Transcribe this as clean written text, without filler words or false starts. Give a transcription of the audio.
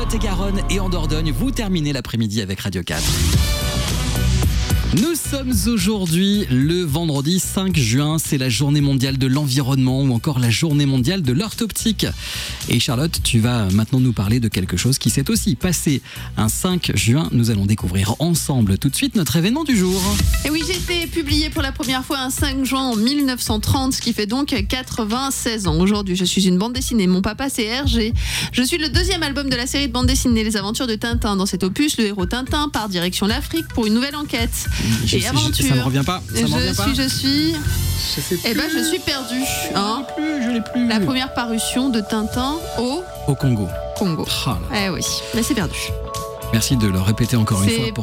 Lot-et-Garonne et en Dordogne. Vous terminez l'après-midi avec Radio 4. Nous sommes aujourd'hui le vendredi 5 juin, c'est la journée mondiale de l'environnement ou encore la journée mondiale de l'orthoptique. Et Charlotte, tu vas maintenant nous parler de quelque chose qui s'est aussi passé un 5 juin. Nous allons découvrir ensemble tout de suite notre événement du jour. Et oui, j'ai été publié pour la première fois un 5 juin en 1930, ce qui fait donc 96 ans. Aujourd'hui, je suis une bande dessinée. Mon papa, c'est Hergé. Je suis le deuxième album de la série de bande dessinée Les Aventures de Tintin. Dans cet opus, le héros Tintin part direction l'Afrique pour une nouvelle enquête. Et aventure. Ça me revient pas. Je suis. Je sais plus. Eh ben, je suis perdue. Hein. Je l'ai plus. La première parution de Tintin au Congo. Congo. Oh là là. Eh oui, mais c'est perdu. Merci de le répéter encore une fois.